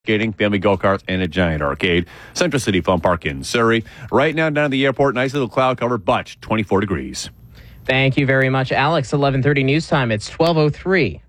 skating, family go-karts, and a giant arcade. Central City Fun Park in Surrey. Right now down at the airport, nice little cloud cover, but 24 degrees. Thank you very much, Alex. 11:30 news time. It's 12:03.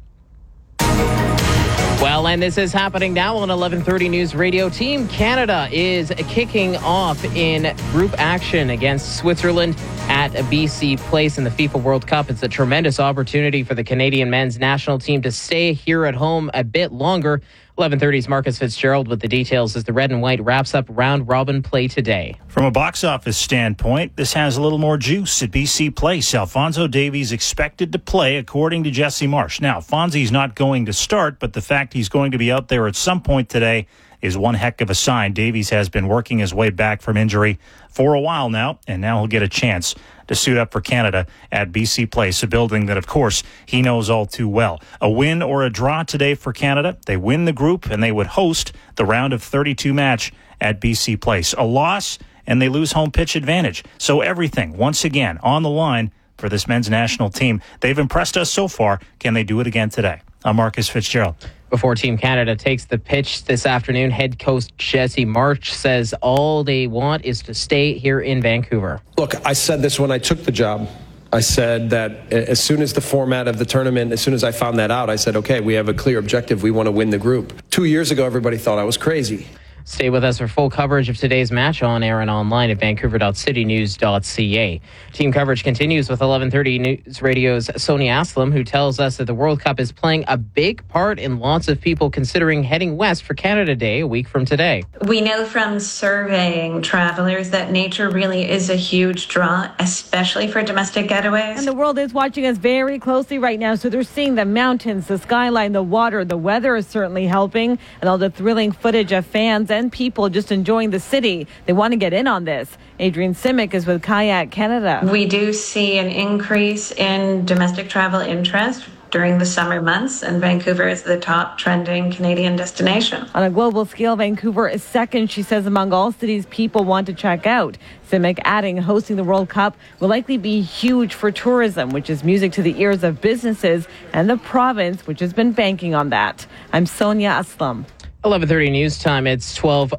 Well, and this is happening now on 11:30 News Radio. Team Canada is kicking off in group action against Switzerland at BC Place in the FIFA World Cup. It's a tremendous opportunity for the Canadian men's national team to stay here at home a bit longer. 11:30's Marcus Fitzgerald with the details as the red and white wraps up round-robin play today. From a box office standpoint, this has a little more juice at BC Place. Alphonso Davies expected to play, according to Jesse Marsh. Now, Fonzie's not going to start, but the fact he's going to be out there at some point today is one heck of a sign. Davies has been working his way back from injury for a while now, and now he'll get a chance to suit up for Canada at BC Place, a building that, of course, he knows all too well. A win or a draw today for Canada. They win the group, and they would host the round of 32 match at BC Place. A loss, and they lose home pitch advantage. So everything, once again, on the line for this men's national team. They've impressed us so far. Can they do it again today? I'm Marcus Fitzgerald. Before Team Canada takes the pitch this afternoon, head coach Jesse Marsh says all they want is to stay here in Vancouver. Look, I said this when I took the job. I said that as soon as the format of the tournament, as soon as I found that out, I said, okay, we have a clear objective. We want to win the group. 2 years ago, everybody thought I was crazy. Stay with us for full coverage of today's match on air and online at vancouver.citynews.ca. Team coverage continues with 11:30 News Radio's Sonia Aslam, who tells us that the World Cup is playing a big part in lots of people considering heading west for Canada Day a week from today. We know from surveying travelers that nature really is a huge draw, especially for domestic getaways. And the world is watching us very closely right now, so they're seeing the mountains, the skyline, the water. The weather is certainly helping, and all the thrilling footage of fans and people just enjoying the city. They want to get in on this. Adrienne Simic is with Kayak Canada. We do see an increase in domestic travel interest during the summer months, and Vancouver is the top trending Canadian destination. On a global scale, Vancouver is second, she says, among all cities people want to check out. Simic adding hosting the World Cup will likely be huge for tourism, which is music to the ears of businesses and the province, which has been banking on that. I'm Sonia Aslam. 11:30 news time. It's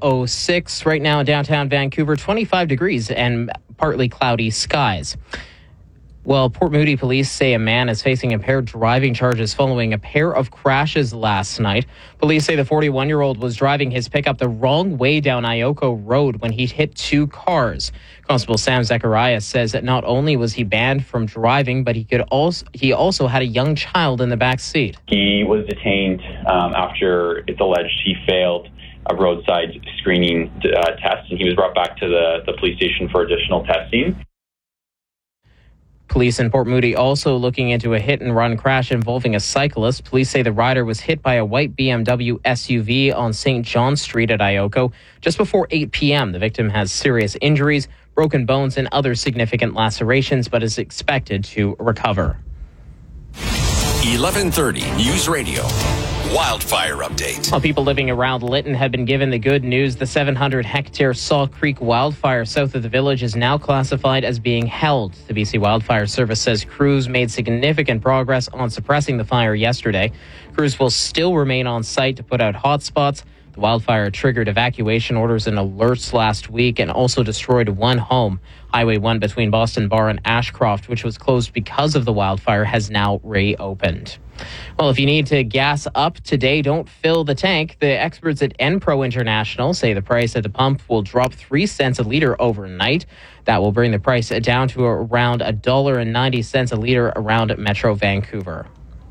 12:06 right now in downtown Vancouver. 25 degrees and partly cloudy skies. Well, Port Moody police say a man is facing impaired driving charges following a pair of crashes last night. Police say the 41-year-old was driving his pickup the wrong way down Ioko Road when he hit two cars. Constable Sam Zachariah says that not only was he banned from driving, but he also had a young child in the back seat. He was detained after it's alleged he failed a roadside screening test, and he was brought back to the police station for additional testing. Police in Port Moody also looking into a hit-and-run crash involving a cyclist. Police say the rider was hit by a white BMW SUV on St. John Street at Ioko just before 8 p.m. The victim has serious injuries, broken bones, and other significant lacerations, but is expected to recover. 11:30 News Radio. Wildfire update. Well, people living around Lytton have been given the good news. The 700-hectare Saw Creek wildfire south of the village is now classified as being held. The BC Wildfire Service says crews made significant progress on suppressing the fire yesterday. Crews will still remain on site to put out hotspots. The wildfire triggered evacuation orders and alerts last week and also destroyed one home. Highway 1 between Boston Bar and Ashcroft, which was closed because of the wildfire, has now reopened. Well, if you need to gas up today, don't fill the tank. The experts at Enpro International say the price at the pump will drop 3 cents a liter overnight. That will bring the price down to around $1.90 a liter around Metro Vancouver.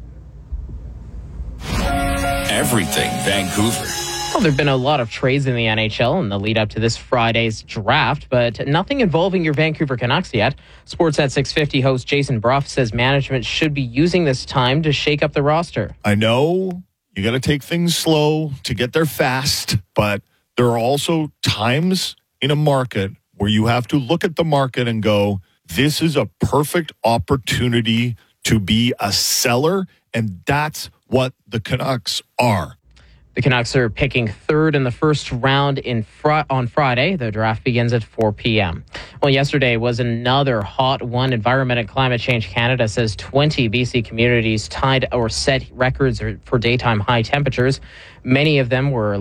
Everything Vancouver. Well, there have been a lot of trades in the NHL in the lead up to this Friday's draft, but nothing involving your Vancouver Canucks yet. Sportsnet 650 host Jason Bruff says management should be using this time to shake up the roster. I know you got to take things slow to get there fast, but there are also times in a market where you have to look at the market and go, this is a perfect opportunity to be a seller, and that's what the Canucks are. The Canucks are picking third in the first round on Friday. The draft begins at 4 p.m. Well, yesterday was another hot one. Environment and Climate Change Canada says 20 BC communities tied or set records for daytime high temperatures. Many of them were